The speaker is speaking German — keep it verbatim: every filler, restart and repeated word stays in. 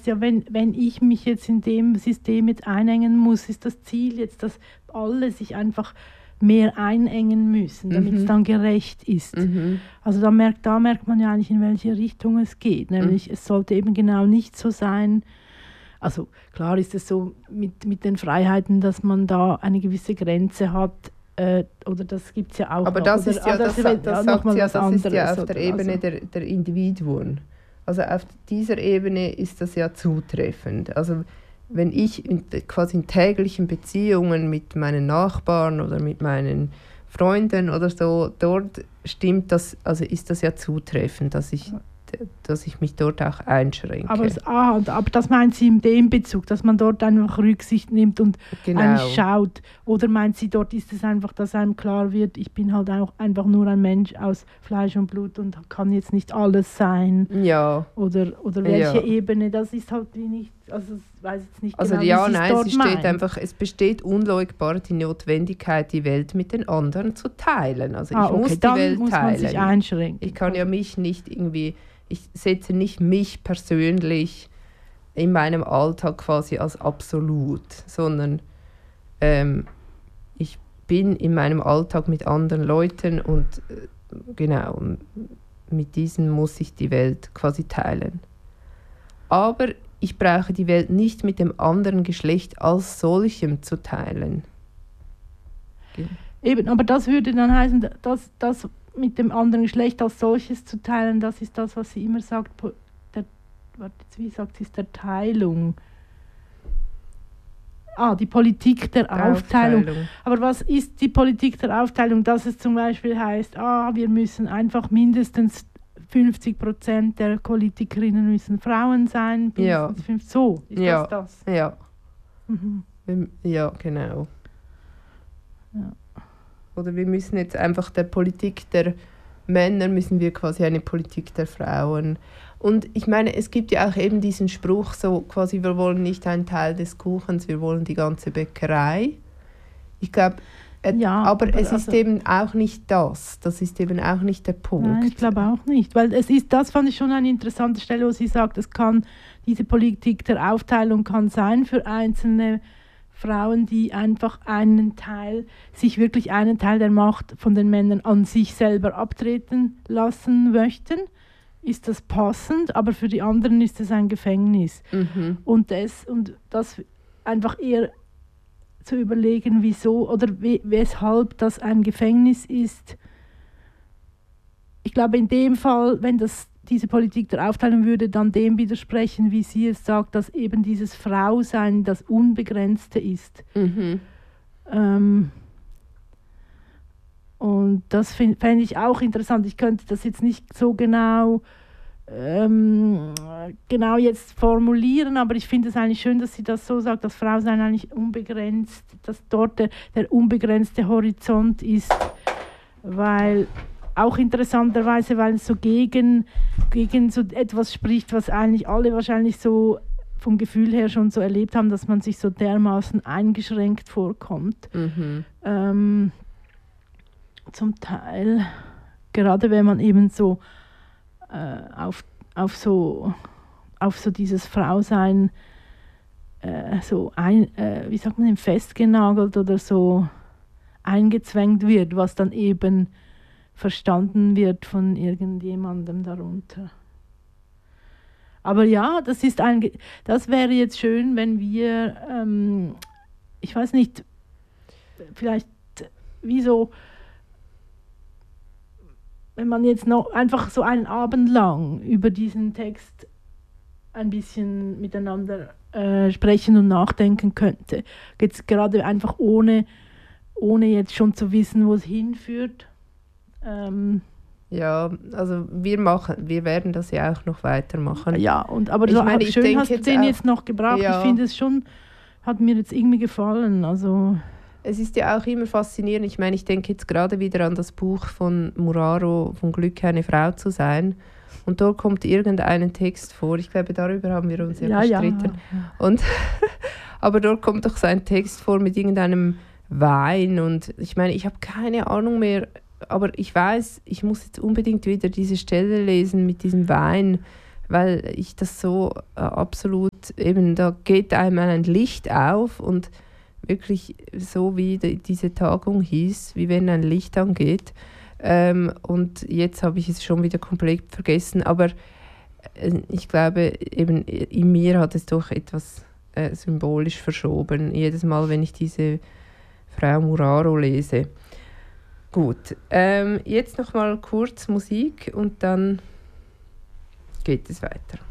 heißt ja, wenn, wenn ich mich jetzt in dem System jetzt einengen muss, ist das Ziel jetzt, dass alle sich einfach mehr einengen müssen, damit es Mhm. dann gerecht ist. Mhm. Also da merkt, da merkt man ja eigentlich, in welche Richtung es geht. Nämlich, Mhm. es sollte eben genau nicht so sein, also klar ist es so mit, mit den Freiheiten, dass man da eine gewisse Grenze hat, äh, oder das gibt es ja auch Aber noch. das oder, ist ja, ah, das, wird das, ja sagt noch mal sie ja, was das ist ja anderes, auf der oder? Ebene Also, der, der Individuen. Also auf dieser Ebene ist das ja zutreffend. Also wenn ich in, quasi in täglichen Beziehungen mit meinen Nachbarn oder mit meinen Freunden oder so, dort stimmt das, also ist das ja zutreffend, dass ich, dass ich mich dort auch einschränke. aber, es, ah, aber das meint sie in dem Bezug, dass man dort einfach Rücksicht nimmt und Genau. eigentlich schaut. Oder meint sie, dort ist es einfach, dass einem klar wird, ich bin halt auch einfach nur ein Mensch aus Fleisch und Blut und kann jetzt nicht alles sein. Ja. Oder, oder welche Ja. Ebene, das ist halt wie nicht, also ich weiß jetzt nicht Also genau, ja, wie sie es nein, dort es steht meint. einfach, es besteht unleugbar die Notwendigkeit, die Welt mit den anderen zu teilen. Also Ah, ich okay, muss die dann Welt muss man teilen. sich einschränken. Ich kann ja mich nicht irgendwie, ich setze nicht mich persönlich in meinem Alltag quasi als absolut, sondern ähm, ich bin in meinem Alltag mit anderen Leuten und äh, genau, mit diesen muss ich die Welt quasi teilen. Aber ich brauche die Welt nicht mit dem anderen Geschlecht als solchem zu teilen. Eben, aber das würde dann heißen, dass das mit dem anderen Geschlecht als solches zu teilen, das ist das, was sie immer sagt, po- der, warte, jetzt, wie sagt sie es, der Teilung. Ah, die Politik der Aufteilung. Aufteilung. Aber was ist die Politik der Aufteilung? Dass es zum Beispiel heißt, ah, wir müssen einfach mindestens fünfzig Prozent der Politikerinnen müssen Frauen sein. Ja. mindestens fünfzig So, ist Ja. das das? Ja. Mhm. Ja, genau. Ja. Oder wir müssen jetzt einfach der Politik der Männer, müssen wir quasi eine Politik der Frauen. Und ich meine, es gibt ja auch eben diesen Spruch, so quasi, wir wollen nicht einen Teil des Kuchens, wir wollen die ganze Bäckerei. Ich glaube, äh, Ja, aber, aber es ist also- eben auch nicht das. Das ist eben auch nicht der Punkt. Nein, ich glaube auch nicht. Weil es ist, das fand ich schon eine interessante Stelle, wo sie sagt, es kann, diese Politik der Aufteilung kann sein für einzelne Frauen, die einfach einen Teil, sich wirklich einen Teil der Macht von den Männern an sich selber abtreten lassen möchten. Ist das passend, aber für die anderen ist es ein Gefängnis. Mhm. Und das, und das einfach eher zu überlegen, wieso oder we, weshalb das ein Gefängnis ist. Ich glaube, in dem Fall, wenn das diese Politik der Aufteilung würde, dann dem widersprechen, wie sie es sagt, dass eben dieses Frausein das Unbegrenzte ist. Mhm. Ähm, und das fände ich auch interessant. Ich könnte das jetzt nicht so genau, ähm, genau jetzt formulieren, aber ich finde es eigentlich schön, dass sie das so sagt, dass Frausein eigentlich unbegrenzt, dass dort der, der unbegrenzte Horizont ist, weil auch interessanterweise, weil es so gegen, gegen so etwas spricht, was eigentlich alle wahrscheinlich so vom Gefühl her schon so erlebt haben, dass man sich so dermaßen eingeschränkt vorkommt. Mhm. Ähm, zum Teil, gerade wenn man eben so, äh, auf, auf so auf so dieses Frausein äh, so ein, äh, wie sagt man, denn, festgenagelt oder so eingezwängt wird, was dann eben verstanden wird von irgendjemandem darunter. Aber ja, das ist ein, das wäre jetzt schön, wenn wir, ähm, ich weiß nicht, vielleicht wie so, wenn man jetzt noch einfach so einen Abend lang über diesen Text ein bisschen miteinander äh, sprechen und nachdenken könnte. Jetzt gerade einfach ohne, ohne jetzt schon zu wissen, wo es hinführt. Ähm, Ja, also wir machen, wir werden das ja auch noch weitermachen. ja, und, aber Ich so, meine, ich schön denke hast du jetzt den auch- jetzt noch gebracht. Ja. Ich finde es schon, hat mir jetzt irgendwie gefallen. Also, Es ist ja auch immer faszinierend. Ich meine, ich denke jetzt gerade wieder an das Buch von Muraro, von Glück, eine Frau zu sein. Und dort kommt irgendein Text vor. Ich glaube, darüber haben wir uns ja, ja, ja. gestritten. Und aber dort kommt doch so ein Text vor mit irgendeinem Wein. Und ich meine, ich habe keine Ahnung mehr, aber ich weiß, ich muss jetzt unbedingt wieder diese Stelle lesen mit diesem Wein, weil ich das so äh, absolut, eben da geht einem ein Licht auf und wirklich so wie die, diese Tagung hieß, wie wenn ein Licht angeht. Ähm, und jetzt habe ich es schon wieder komplett vergessen, aber äh, ich glaube, eben in mir hat es doch etwas äh, symbolisch verschoben, jedes Mal, wenn ich diese Frau Muraro lese. Gut, ähm, jetzt noch mal kurz Musik und dann geht es weiter.